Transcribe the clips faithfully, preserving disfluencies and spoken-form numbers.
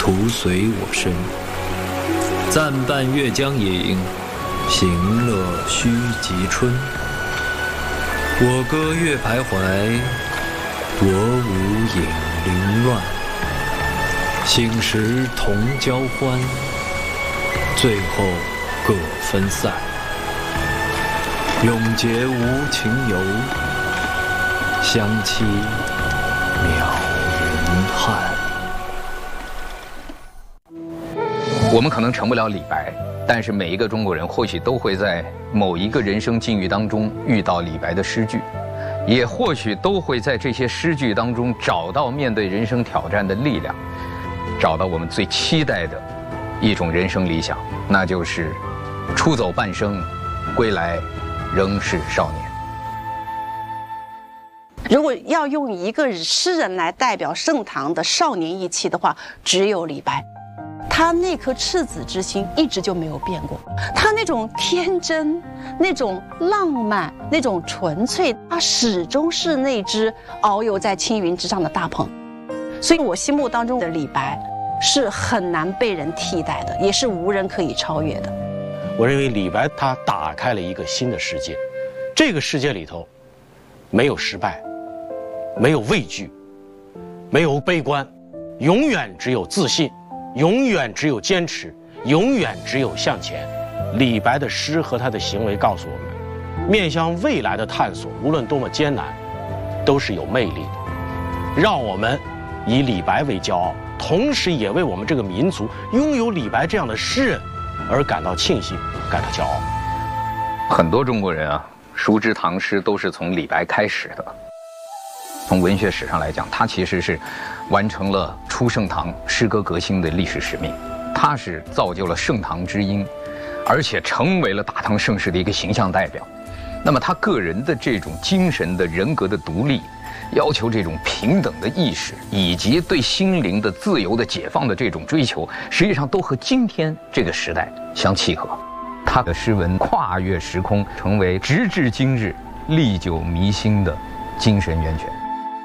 徒随我身。暂伴月将影，行乐须及春。我歌月徘徊，我舞影零乱。醒时同交欢，醉后各分散。永结无情游，相期邈云汉。 我们可能成不了李白，但是每一个中国人或许都会在某一个人生境遇当中遇到李白的诗句，也或许都会在这些诗句当中找到面对人生挑战的力量，找到我们最期待的一种人生理想，那就是出走半生，归来仍是少年。 如果要用一个诗人来代表盛唐的少年意气的话，只有李白。他那颗赤子之心一直就没有变过，他那种天真、那种浪漫、那种纯粹，他始终是那只遨游在青云之上的大鹏。所以我心目当中的李白是很难被人替代的，也是无人可以超越的。 我认为李白他打开了一个新的世界，这个世界里头没有失败，没有畏惧，没有悲观，永远只有自信，永远只有坚持，永远只有向前。李白的诗和他的行为告诉我们，面向未来的探索，无论多么艰难，都是有魅力的。让我们以李白为骄傲，同时也为我们这个民族拥有李白这样的诗人而感到庆幸，感到骄傲。 很多中国人啊，熟知唐诗都是从李白开始的。从文学史上来讲，他其实是完成了出盛唐诗歌革新的历史使命，他是造就了盛唐之音，而且成为了大唐盛世的一个形象代表。那么他个人的这种精神的人格的独立，要求这种平等的意识，以及对心灵的自由的解放的这种追求，实际上都和今天这个时代相契合。他的诗文跨越时空，成为直至今日历久弥新的精神源泉。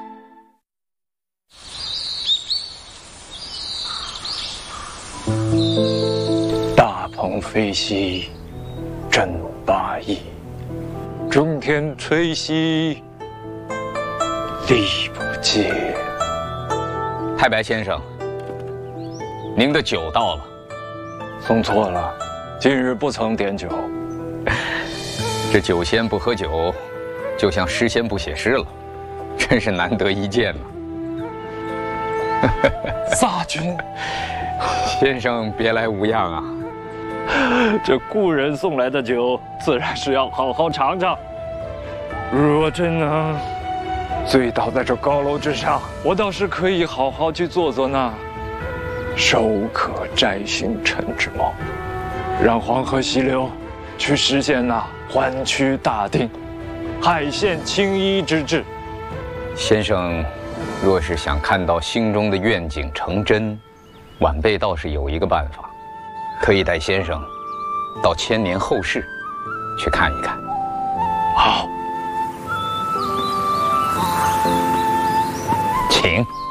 大鹏飞兮，振八翼；中天摧兮，力不竭。 太白先生，您的酒到了。 送错了，今日不曾点酒。 这酒仙不喝酒，就像诗仙不写诗了，真是难得一见呐。 萨君， 先生别来无恙啊！ 这故人送来的酒，自然是要好好尝尝。若真能醉倒在这高楼之上，我倒是可以好好去坐坐呢。手可摘星辰之梦，让黄河溪流去实现那还曲大定、海县青衣之志。 先生若是想看到心中的愿景成真，晚辈倒是有一个办法，可以带先生到千年后世去看一看。 好， 请。